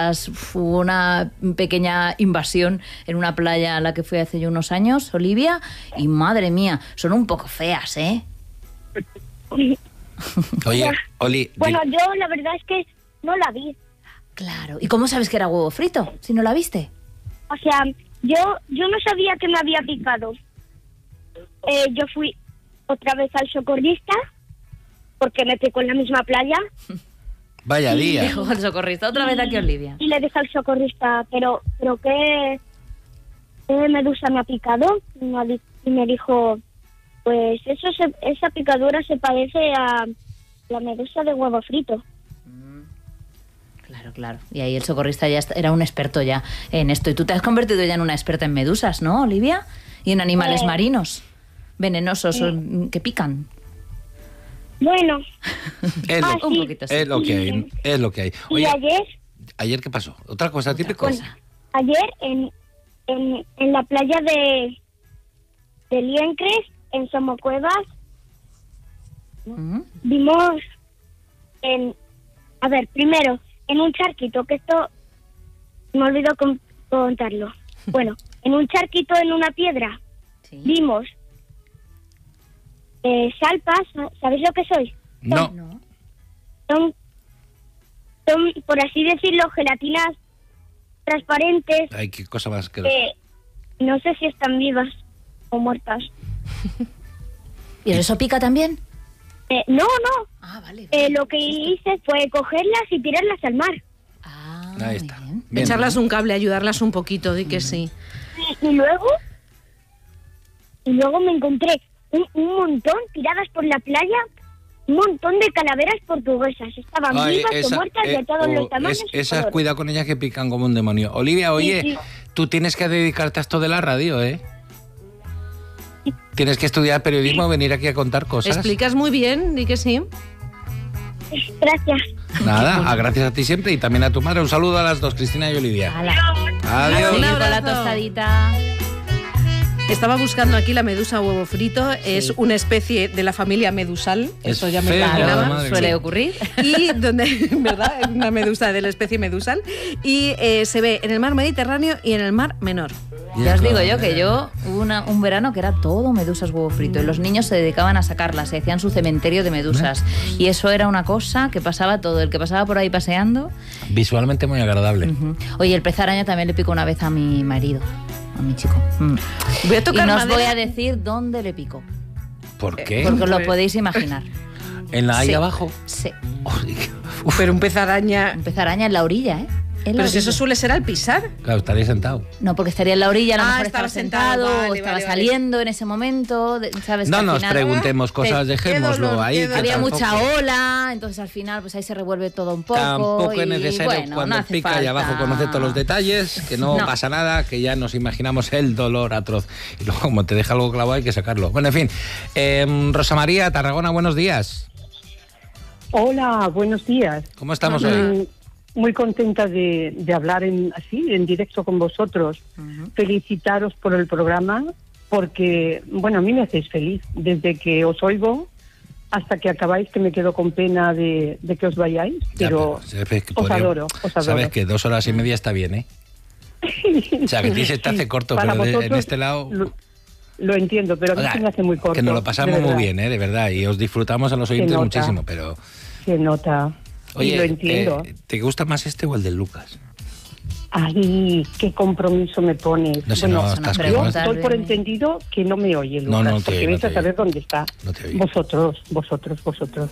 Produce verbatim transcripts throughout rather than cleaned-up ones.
medusas. Hubo una pequeña invasión en una playa a la que fui hace ya unos años, Olivia, y madre mía, son un poco feas, ¿eh? Oye, Oli... Bueno, yo la verdad es que no la vi. Claro. ¿Y cómo sabes que era huevo frito, si no la viste? O sea, yo yo no sabía que me había picado. Eh, yo fui otra vez al socorrista, porque me picó en la misma playa. Vaya día. Dijo el socorrista, otra vez aquí, Olivia. Y le dije al socorrista, pero pero ¿qué, qué medusa me ha picado? Y me dijo, pues eso se, esa picadura se parece a la medusa de huevo frito. Claro, claro. Y ahí el socorrista ya era un experto ya en esto. Y tú te has convertido ya en una experta en medusas, ¿no, Olivia? Y en animales eh, marinos, venenosos, eh, que pican. Bueno. Es lo, ah, un sí. poquito, sí. es lo que hay, es lo que hay. Oye, ¿y ayer? ¿Ayer qué pasó? ¿Otra cosa típica? Bueno, ayer en, en, en la playa de, de Liencres, en Somocuevas, ¿Mm? vimos en... A ver, primero... En un charquito, que esto me olvidó con, contarlo. Bueno, en un charquito en una piedra ¿Sí? vimos eh, salpas. ¿Sabéis lo que soy? No. Son, son, son, por así decirlo, gelatinas transparentes. Ay, qué cosa más que... Eh, no sé si están vivas o muertas. ¿Y eso pica también? Eh, no, no. Ah, vale. vale. Eh, lo que hice fue cogerlas y tirarlas al mar. Ah, ahí está. Bien. Bien. Echarlas un cable, ayudarlas un poquito, di que mm. sí. Y, y luego, y luego me encontré un, un montón tiradas por la playa, un montón de calaveras portuguesas. Estaban Ay, vivas esa, o muertas eh, de todos oh, los tamaños. Es, esas, cuidado con ellas que pican como un demonio. Olivia, oye, sí, sí. tú tienes que dedicarte a esto de la radio, ¿eh? Tienes que estudiar periodismo, venir aquí a contar cosas. Explicas muy bien, di que sí. Gracias. Nada, a gracias a ti siempre y también a tu madre. Un saludo a las dos, Cristina y Olivia. Adiós. Adiós. Un abrazo. La tostadita. Estaba buscando aquí la medusa huevo frito, sí. es una especie de la familia medusal, es eso ya me feo, imaginaba. Suele sí. ocurrir. Y donde, ¿verdad? Es una medusa de la especie medusal. Y eh, se ve en el mar Mediterráneo y en el mar Menor. Ya os digo yo que yo hubo una, un verano que era todo medusas huevo frito y los niños se dedicaban a sacarlas, se hacían su cementerio de medusas. ¿Eh? Y eso era una cosa que pasaba todo, el que pasaba por ahí paseando. Visualmente muy agradable. Uh-huh. Oye, el pez araña también le picó una vez a mi marido. A mi chico. Mm. Voy a tocar y no os madera. voy a decir dónde le picó. ¿Por qué? Porque os lo podéis imaginar. ¿En la ahí sí. abajo? Sí. Uf, pero un pez araña... Un pez araña en la orilla, ¿eh? En pero la si orilla. eso suele ser al pisar. Claro, estaría sentado. No, porque estaría en la orilla, a lo ah, mejor estaba, estaba sentado, sentado vale, o estaba vale, saliendo vale. en ese momento, ¿sabes? No nos final, preguntemos cosas, te, dejémoslo dolor, ahí. Había tampoco, mucha ola, entonces al final pues ahí se revuelve todo un poco. Tampoco y, es necesario bueno, cuando no pica falta. y abajo conoce todos los detalles, que no, no pasa nada, que ya nos imaginamos el dolor atroz. Y luego como te deja algo clavado hay que sacarlo. Bueno, en fin. Eh, Rosa María, Tarragona, buenos días. Hola, buenos días. ¿Cómo estamos Hola. hoy? Muy contenta de, de hablar en, así, en directo con vosotros. Uh-huh. Felicitaros por el programa, porque, bueno, a mí me hacéis feliz. Desde que os oigo hasta que acabáis, que me quedo con pena de, de que os vayáis. Ya, pero pero que os, podría, adoro, os adoro. Sabes que dos horas y media está bien, ¿eh? O sea, que a ti se te hace corto, Para pero de, vosotros, en este lado... Lo, lo entiendo, pero a mí o sea, se me hace muy corto. Que nos lo pasamos muy bien, ¿eh? De verdad, y os disfrutamos a los oyentes muchísimo, pero... Se nota. Oye, y lo entiendo. Eh, ¿te gusta más este o el del Lucas? Ay, qué compromiso me pones. No sé, bueno, no, estás yo como... doy por entendido que no me oye, Lucas, no, no te porque oye, vais no a saber dónde está. No te oye. Vosotros, vosotros, vosotros.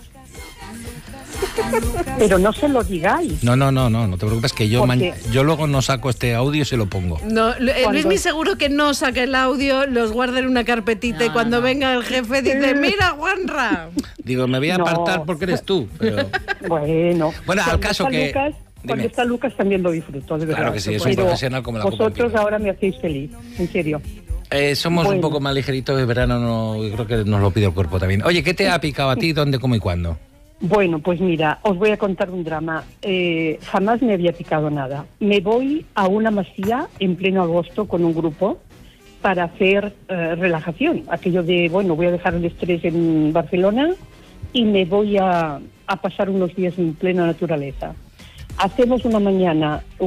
Pero no se lo digáis. No, no, no, no, no te preocupes, que yo, ma- yo luego no saco este audio y se lo pongo. No, Luismi seguro que no saca el audio, los guarda en una carpetita no, y cuando no. venga el jefe dice, mira, Juanra. Digo, me voy a apartar no. porque eres tú. Pero... Bueno, bueno, al caso que... Lucas, cuando está Lucas también lo disfruto, de verdad. Claro que sí, es un profesional como la vosotros ahora me hacéis feliz, en serio. Eh, somos bueno. un poco más ligeritos de verano, no, yo creo que nos lo pide el cuerpo también. Oye, ¿qué te ha picado a ti? ¿Dónde, cómo y cuándo? Bueno, pues mira, os voy a contar un drama. Eh, jamás me había picado nada. Me voy a una masía en pleno agosto con un grupo para hacer eh, relajación. Aquello de, bueno, voy a dejar el estrés en Barcelona y me voy a, a pasar unos días en plena naturaleza. Hacemos una mañana